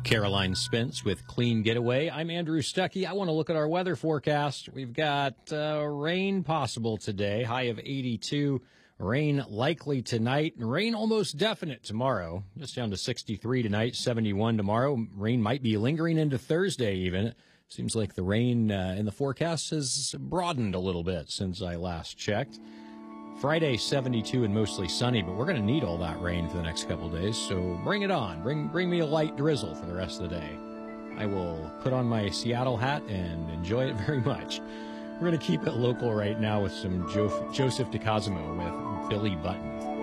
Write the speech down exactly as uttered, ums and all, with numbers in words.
Caroline Spence with Clean Getaway. I'm Andrew Stuckey. I want to look at our weather forecast. We've got uh, rain possible today, high of eighty-two. Rain likely tonight, and rain almost definite tomorrow. Just down to sixty-three tonight, seventy-one tomorrow. Rain might be lingering into Thursday even. Seems like the rain uh, in the forecast has broadened a little bit since I last checked. Friday, seventy-two and mostly sunny, but we're going to need all that rain for the next couple of days, so bring it on. Bring bring me a light drizzle for the rest of the day. I will put on my Seattle hat and enjoy it very much. We're going to keep it local right now with some jo- Joseph DeCosimo with Billy Button.